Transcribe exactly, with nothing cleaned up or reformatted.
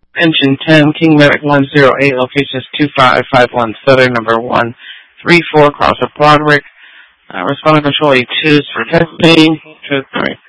Engine ten, King Medic one zero eight, locations two five five one Southern, number one three four, across of Broderick. Uh, responding control E two for testing. Two, three.